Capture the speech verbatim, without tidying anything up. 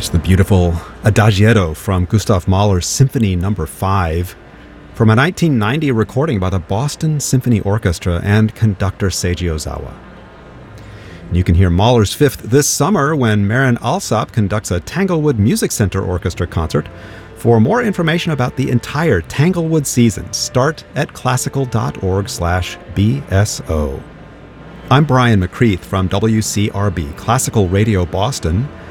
It's the beautiful Adagietto from Gustav Mahler's Symphony Number five from a nineteen ninety recording by the Boston Symphony Orchestra and conductor Seiji Ozawa. You can hear Mahler's Fifth this summer when Maren Alsop conducts a Tanglewood Music Center Orchestra concert. For more information about the entire Tanglewood season, start at classical.org slash BSO. I'm Brian McCreath from W C R B Classical Radio Boston.